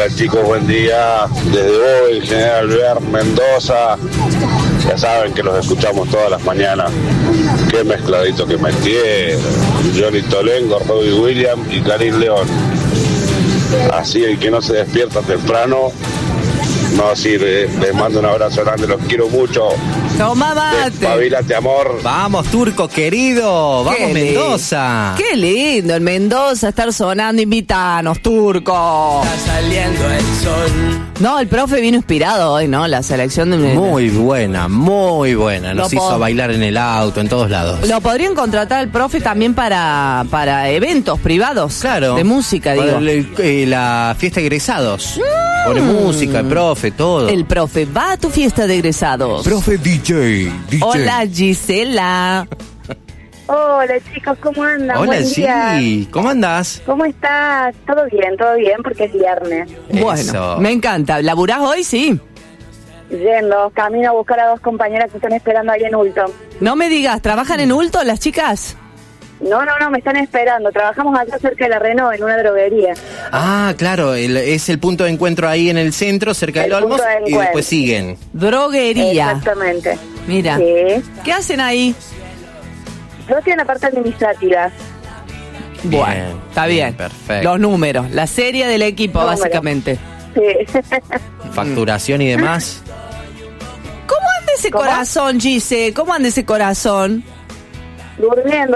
chicos, buen día. Desde hoy, General Ver, Mendoza. Ya saben que los escuchamos todas las mañanas. Qué mezcladito que metieron. Johnny Tolengo, Robbie Williams y Karim León. Así el que no se despierta temprano no sirve. Les mando un abrazo grande, los quiero mucho. Toma mate. Despabilate, amor. Vamos, Turco querido. Vamos, Mendoza. Qué lindo el Mendoza estar sonando. Invítanos, Turco. Está saliendo el sol. No, el profe vino inspirado hoy, ¿no? La selección de... Muy buena, muy buena. Nos Lo hizo bailar en el auto, en todos lados. Lo podrían contratar al profe también para eventos privados. Claro. De música, digo. La fiesta de egresados. Pone música, el profe, todo. El profe va a tu fiesta de egresados. Profe DJ. Hola, Gisela. Hola chicos, ¿cómo andan? Hola, Buen día. sí. ¿Cómo andás? ¿Cómo estás? Todo bien, porque es viernes. Bueno, Eso. me encanta. ¿Laburás hoy? Sí. Yendo, camino a buscar a dos compañeras que están esperando ahí en Ulto. No me digas, ¿trabajan en Ulto las chicas? No, me están esperando. Trabajamos acá cerca de la Renault, en una droguería. Ah, claro, es el punto de encuentro ahí en el centro, cerca del El Olmos, punto de y encuentro. después siguen. Droguería. Exactamente. Mira. Sí. ¿Qué hacen ahí? Yo estoy en la parte administrativa. Bueno, está bien. Perfecto. Los números, la serie del equipo, Números. básicamente. Sí. Facturación y demás. ¿Cómo anda ese ¿Cómo? corazón, Gise? ¿Cómo anda ese corazón? Durmiendo.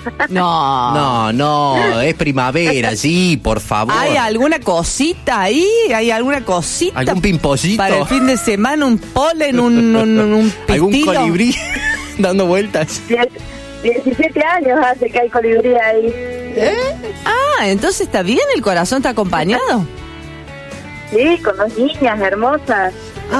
No. Es primavera, sí, por favor. ¿Hay alguna cosita ahí? ¿Hay alguna cosita? ¿Algún pimpollito? Para el fin de semana, un polen, un ¿Algún pistilo. colibrí dando vueltas? 17 años hace que hay colibrí ahí. Ah, entonces está bien, el corazón está acompañado. Sí, con dos niñas hermosas.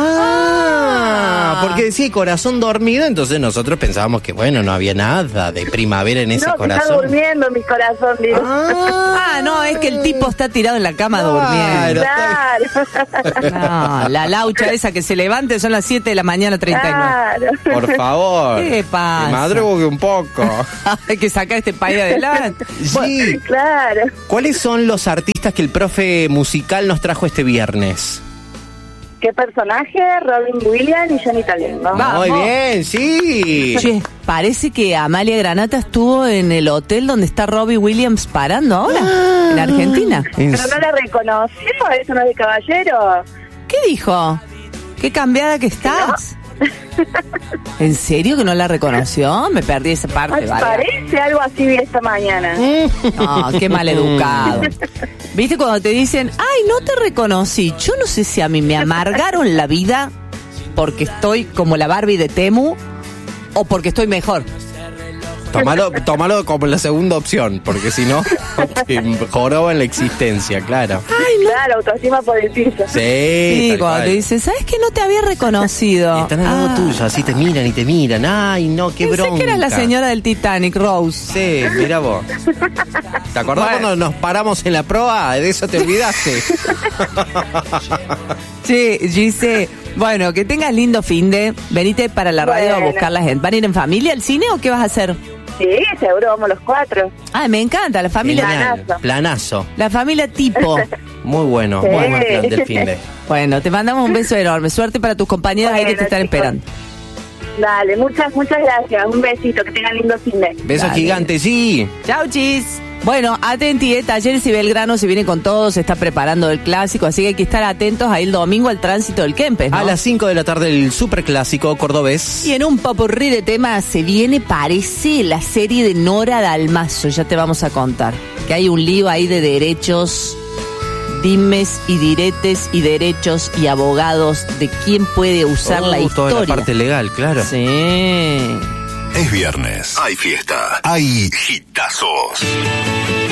Porque decía corazón dormido, entonces nosotros pensábamos que, bueno, no había nada de primavera en ese No, que está corazón. durmiendo mi corazón, digo. Ah, no, es que el tipo está tirado en la cama durmiendo. Claro. No, la laucha esa que se levante son las 7 de la mañana 39. Claro. Por favor. ¿Qué pasa? Que madrugue un poco. Hay que sacar este país adelante. Sí. Claro. ¿Cuáles son los artistas que el profe musical nos trajo este viernes? ¿Qué personaje? Robin Williams y Johnny Tolengo. Vamos. Muy bien, sí. Che, parece que Amalia Granata estuvo en el hotel donde está Robbie Williams parando ahora, en Argentina. Pero no la reconoció, eso no es de caballero. ¿Qué dijo? ¿Qué cambiada que estás? ¿En serio que no la reconoció? Me perdí esa parte, Ay, vale. parece algo así vi esta mañana. No, qué maleducado. ¿Viste cuando te dicen, ay, no te reconocí? Yo no sé si a mí me amargaron la vida porque estoy como la Barbie de Temu o porque estoy mejor. Tómalo como la segunda opción, porque si no, te joroba en la existencia, claro. Claro, autoestima por el piso. Sí, Sí, tal cuando cual. te dicen, ¿sabes que no te había reconocido? Están al lado tuyo, así te miran y te miran. Ay, no, qué Pensé bronca. que eras la señora del Titanic, Rose. Sí, mira vos. ¿Te acordás Bueno. cuando nos paramos en la proa? De eso te olvidaste. Sí, Gise. Bueno, que tengas lindo finde. Venite para la radio a Bueno. buscar la gente. ¿Van a ir en familia al cine o qué vas a hacer? Sí, seguro vamos los cuatro. Ay, me encanta, la familia. Genial. Planazo. Planazo. La familia tipo. Muy bueno, Sí. muy buen plan del fin de. Bueno, te mandamos un beso enorme. Suerte para tus compañeras ahí que te Bueno, están chicos. esperando. Dale, muchas gracias. Un besito, que tengan lindo fin de. Besos Dale. gigantes, sí. Chau, chis. Bueno, atenti, Talleres y Belgrano se viene con todo, se está preparando el clásico, así que hay que estar atentos ahí el domingo al tránsito del Kempes, ¿no? A las 5 de la tarde el superclásico cordobés. Y en un popurrí de temas se viene, parece, la serie de Nora Dalmazo, ya te vamos a contar. Que hay un lío ahí de derechos, dimes y diretes y derechos y abogados de quién puede usar la Toda historia. la parte legal, claro. Sí. Es viernes. Hay fiesta. Hay hitazos.